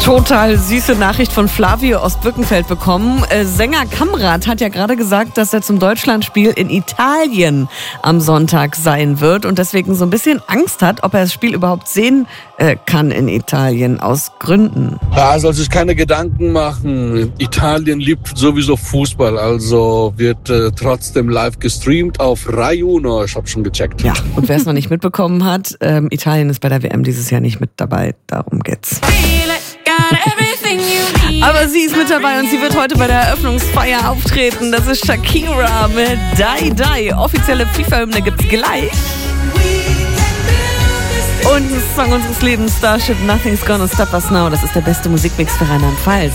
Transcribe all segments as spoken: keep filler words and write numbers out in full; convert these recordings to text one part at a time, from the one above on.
Total süße Nachricht von Flavio aus Birkenfeld bekommen. Äh, Sänger Kamrat hat ja gerade gesagt, dass er zum Deutschlandspiel in Italien am Sonntag sein wird und deswegen so ein bisschen Angst hat, ob er das Spiel überhaupt sehen äh, kann in Italien, aus Gründen. Ja, soll sich keine Gedanken machen. Italien liebt sowieso Fußball, also wird äh, trotzdem live gestreamt auf Rai Uno. Ich habe schon gecheckt. Ja, und wer es noch nicht mitbekommen hat, ähm, Italien ist bei der W M dieses Jahr nicht mit dabei. Darum geht's. Aber sie ist mit dabei und sie wird heute bei der Eröffnungsfeier auftreten. Das ist Shakira mit Die Die. Offizielle FIFA-Hymne gibt's gleich. Und ein Song unseres Lebens, Starship, Nothing's Gonna Stop Us Now. Das ist der beste Musikmix für Rheinland-Pfalz.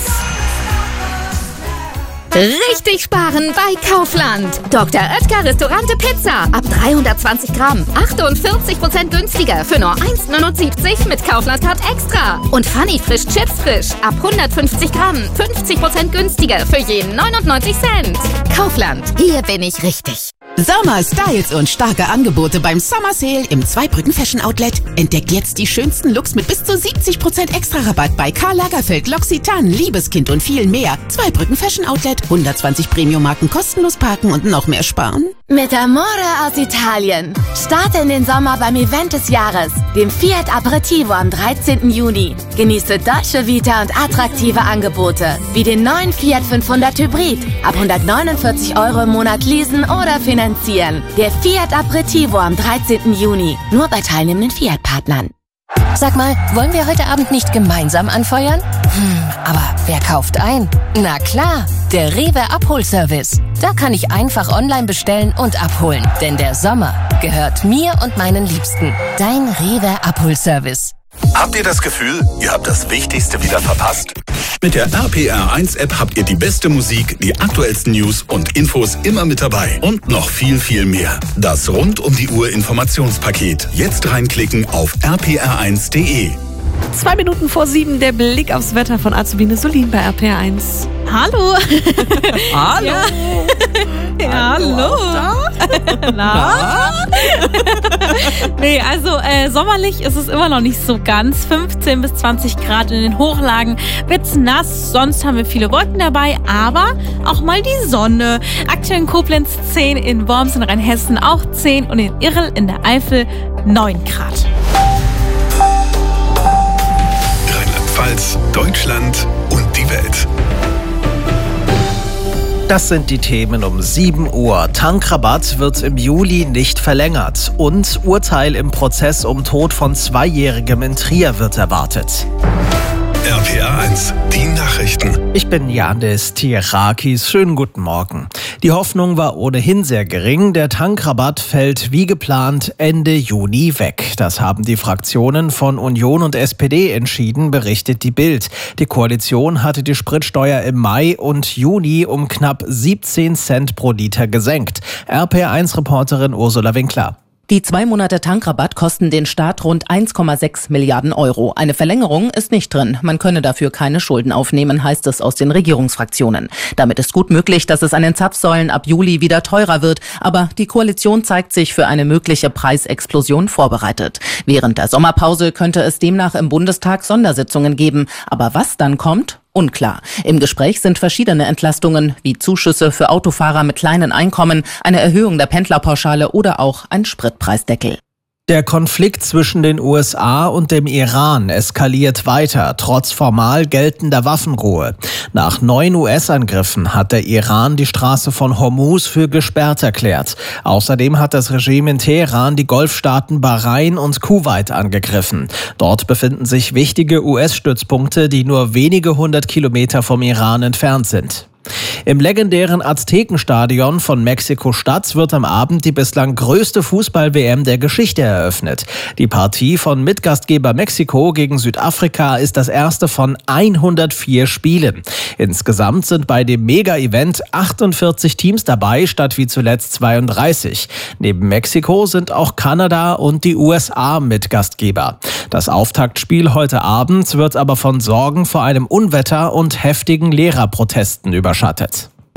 Richtig sparen bei Kaufland. Doktor Oetker Restaurante Pizza. Ab dreihundertzwanzig Gramm. achtundvierzig Prozent günstiger für nur eins neunundsiebzig mit Kaufland-Card extra. Und Funny Frisch Chips Frisch. Ab hundertfünfzig Gramm. fünfzig Prozent günstiger für jeden neunundneunzig Cent. Kaufland. Hier bin ich richtig. Sommer, Styles und starke Angebote beim Summer Sale im Zweibrücken Fashion Outlet. Entdeckt jetzt die schönsten Looks mit bis zu siebzig Prozent extra Rabatt bei Karl Lagerfeld, L'Occitane, Liebeskind und viel mehr. Zweibrücken Fashion Outlet, hundertzwanzig Premium-Marken kostenlos parken und noch mehr sparen. Mit Amore aus Italien. Starte in den Sommer beim Event des Jahres, dem Fiat Aperitivo am dreizehnten Juni. Genieße Dolce Vita und attraktive Angebote, wie den neuen Fiat fünfhundert Hybrid. Ab hundertneunundvierzig Euro im Monat leasen oder finanzieren. Der Fiat Aperitivo am dreizehnten Juni. Nur bei teilnehmenden Fiat-Partnern. Sag mal, wollen wir heute Abend nicht gemeinsam anfeuern? Hm, aber wer kauft ein? Na klar, der Rewe Abholservice. Da kann ich einfach online bestellen und abholen. Denn der Sommer gehört mir und meinen Liebsten. Dein Rewe Abholservice. Habt ihr das Gefühl, ihr habt das Wichtigste wieder verpasst? Mit der R P R eins App habt ihr die beste Musik, die aktuellsten News und Infos immer mit dabei. Und noch viel, viel mehr. Das rund um die Uhr Informationspaket. Jetzt reinklicken auf r p r eins punkt d e. Zwei Minuten vor sieben, der Blick aufs Wetter von Azubine Solin bei R P R eins. Hallo. Hallo. Ja, ja hallo. hallo. Na? Nee, also äh, sommerlich ist es immer noch nicht so ganz. fünfzehn bis zwanzig Grad in den Hochlagen. Wird's nass, sonst haben wir viele Wolken dabei, aber auch mal die Sonne. Aktuell in Koblenz zehn, in Worms in Rheinhessen auch zehn und in Irl in der Eifel neun Grad. Rheinland-Pfalz, Deutschland und die Welt. Das sind die Themen um sieben Uhr. Tankrabatt wird im Juli nicht verlängert. Und Urteil im Prozess um Tod von Zweijährigem in Trier wird erwartet. R P R eins, die Nachrichten. Ich bin Janis Tirakis. Schönen guten Morgen. Die Hoffnung war ohnehin sehr gering. Der Tankrabatt fällt wie geplant Ende Juni weg. Das haben die Fraktionen von Union und S P D entschieden, berichtet die Bild. Die Koalition hatte die Spritsteuer im Mai und Juni um knapp siebzehn Cent pro Liter gesenkt. R P R eins Reporterin Ursula Winkler. Die zwei Monate Tankrabatt kosten den Staat rund eins Komma sechs Milliarden Euro. Eine Verlängerung ist nicht drin. Man könne dafür keine Schulden aufnehmen, heißt es aus den Regierungsfraktionen. Damit ist gut möglich, dass es an den Zapfsäulen ab Juli wieder teurer wird. Aber die Koalition zeigt sich für eine mögliche Preisexplosion vorbereitet. Während der Sommerpause könnte es demnach im Bundestag Sondersitzungen geben. Aber was dann kommt? Unklar. Im Gespräch sind verschiedene Entlastungen, wie Zuschüsse für Autofahrer mit kleinen Einkommen, eine Erhöhung der Pendlerpauschale oder auch ein Spritpreisdeckel. Der Konflikt zwischen den U S A und dem Iran eskaliert weiter, trotz formal geltender Waffenruhe. Nach neun U S-Angriffen hat der Iran die Straße von Hormuz für gesperrt erklärt. Außerdem hat das Regime in Teheran die Golfstaaten Bahrain und Kuwait angegriffen. Dort befinden sich wichtige U S-Stützpunkte, die nur wenige hundert Kilometer vom Iran entfernt sind. Im legendären Aztekenstadion von Mexiko-Stadt wird am Abend die bislang größte Fußball-W M der Geschichte eröffnet. Die Partie von Mitgastgeber Mexiko gegen Südafrika ist das erste von hundertvier Spielen. Insgesamt sind bei dem Mega-Event achtundvierzig Teams dabei, statt wie zuletzt zweiunddreißig. Neben Mexiko sind auch Kanada und die U S A Mitgastgeber. Das Auftaktspiel heute Abend wird aber von Sorgen vor einem Unwetter und heftigen Lehrerprotesten überschattet.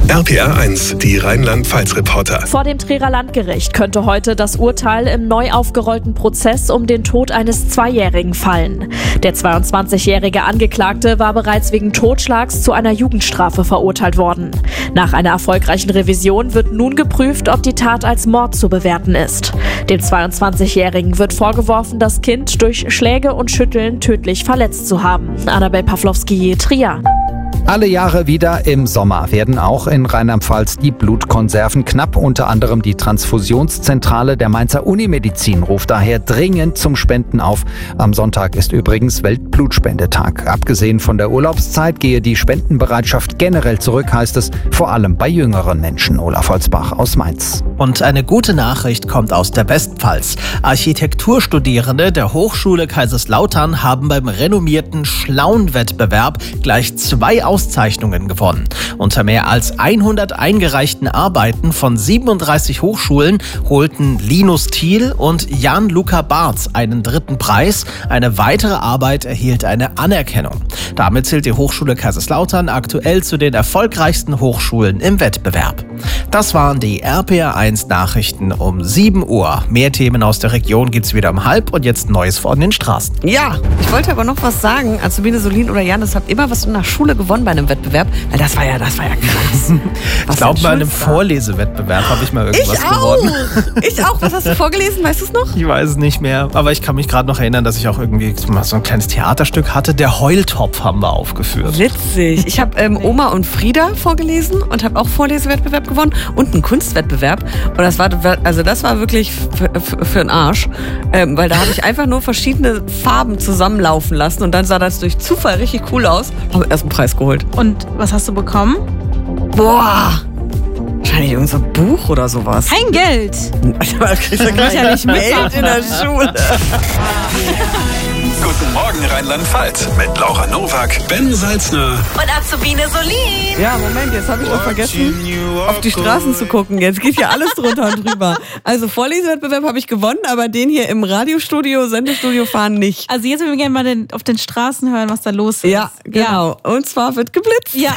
R P R eins, die Rheinland-Pfalz-Reporter. Vor dem Trierer Landgericht könnte heute das Urteil im neu aufgerollten Prozess um den Tod eines Zweijährigen fallen. Der zweiundzwanzigjährige Angeklagte war bereits wegen Totschlags zu einer Jugendstrafe verurteilt worden. Nach einer erfolgreichen Revision wird nun geprüft, ob die Tat als Mord zu bewerten ist. Dem zweiundzwanzigjährigen wird vorgeworfen, das Kind durch Schläge und Schütteln tödlich verletzt zu haben. Annabel Pawlowski, Trier. Alle Jahre wieder im Sommer werden auch in Rheinland-Pfalz die Blutkonserven knapp. Unter anderem die Transfusionszentrale der Mainzer Unimedizin ruft daher dringend zum Spenden auf. Am Sonntag ist übrigens Weltblutspendetag. Abgesehen von der Urlaubszeit gehe die Spendenbereitschaft generell zurück, heißt es, vor allem bei jüngeren Menschen. Olaf Holzbach aus Mainz. Und eine gute Nachricht kommt aus der Westpfalz. Architekturstudierende der Hochschule Kaiserslautern haben beim renommierten Schlauen-Wettbewerb gleich zwei Auszeichnungen gewonnen. Unter mehr als hundert eingereichten Arbeiten von siebenunddreißig Hochschulen holten Linus Thiel und Jan-Luca Barz einen dritten Preis. Eine weitere Arbeit erhielt eine Anerkennung. Damit zählt die Hochschule Kaiserslautern aktuell zu den erfolgreichsten Hochschulen im Wettbewerb. Das waren die R P R eins Nachrichten um sieben Uhr. Mehr Themen aus der Region gibt's wieder um halb und jetzt Neues von den Straßen. Ja, ich wollte aber noch was sagen. Azubine, Solin oder Jan, das habt immer was in der Schule gewonnen bei einem Wettbewerb, weil das war ja, das war ja krass. Ich glaube, bei einem Vorlesewettbewerb habe ich mal irgendwas ich auch. gewonnen. Ich auch. Was hast du vorgelesen? Weißt du es noch? Ich weiß es nicht mehr. Aber ich kann mich gerade noch erinnern, dass ich auch irgendwie mal so ein kleines Theaterstück hatte. Der Heultopf haben wir aufgeführt. Witzig. Ich habe ähm, Oma und Frieda vorgelesen und habe auch Vorlesewettbewerb gewonnen und einen Kunstwettbewerb. Und das war, also das war wirklich für den Arsch, ähm, weil da habe ich einfach nur verschiedene Farben zusammenlaufen lassen und dann sah das durch Zufall richtig cool aus. Habe erst einen Preis geholt. Und was hast du bekommen? Boah! Wahrscheinlich irgend so ein Buch oder sowas. Kein Geld! Das kriegst du gar ja nicht Geld in der Schule. Guten Morgen Rheinland-Pfalz mit Laura Nowak, Ben Salzner und Azubine Solin. Ja, Moment, jetzt habe ich noch vergessen, auf die Straßen zu gucken. Jetzt geht hier alles drunter und drüber. Also Vorlesewettbewerb habe ich gewonnen, aber den hier im Radiostudio, Sendestudio fahren nicht. Also jetzt würden wir gerne mal den, auf den Straßen hören, was da los ist. Ja, genau. Ja. Und zwar wird geblitzt. Ja.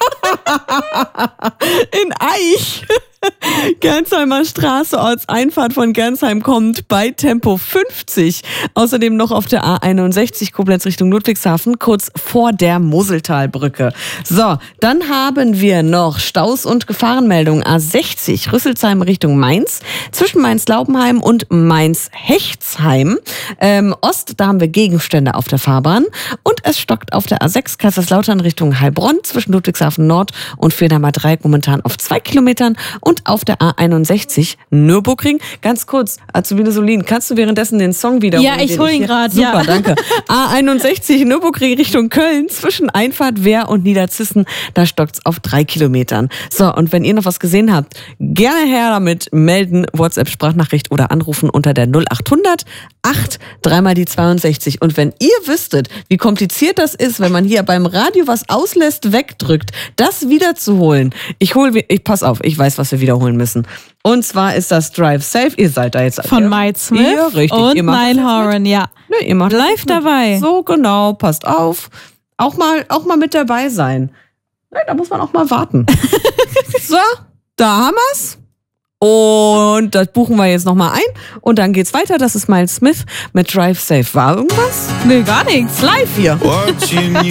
In Eich. Gernsheimer Straße, Ortseinfahrt von Gernsheim kommt bei Tempo fünfzig. Außerdem noch auf der A einundsechzig Koblenz Richtung Ludwigshafen, kurz vor der Moseltalbrücke. So, dann haben wir noch Staus und Gefahrenmeldung A sechzig, Rüsselsheim Richtung Mainz, zwischen Mainz-Laubenheim und Mainz-Hechtsheim. Ähm, Ost, da haben wir Gegenstände auf der Fahrbahn und es stockt auf der A sechs Kaiserslautern Richtung Heilbronn, zwischen Ludwigshafen Nord und Fehmarn Dreieck momentan auf zwei Kilometern und auf der A einundsechzig Nürburgring. Ganz kurz, Azubine Solin, kannst du währenddessen den Song wiederholen? Ja, ich hole ihn gerade. Super, ja. danke. A einundsechzig Nürburgring Richtung Köln, zwischen Einfahrt Wehr und Niederzissen, da stockt's auf drei Kilometern. So, und wenn ihr noch was gesehen habt, gerne her damit, melden, WhatsApp-Sprachnachricht oder anrufen unter der null achthundert acht, dreimal die zweiundsechzig. Und wenn ihr wüsstet, wie kompliziert das ist, wenn man hier beim Radio was auslässt, wegdrückt, das wiederzuholen. Ich hole, ich pass auf, ich weiß, was wir wiederholen müssen. Und zwar ist das Drive Safe. Ihr seid da jetzt von Mike Smith ja, richtig. und Niall Horan, ja. Ne, ihr macht live dabei. So genau, passt auf. Auch mal, auch mal mit dabei sein. Ne, da muss man auch mal warten. So, da haben wir's. Und das buchen wir jetzt nochmal ein. Und dann geht's weiter. Das ist Miles Smith mit Drive Safe. War irgendwas? Nee, gar nichts. Live hier.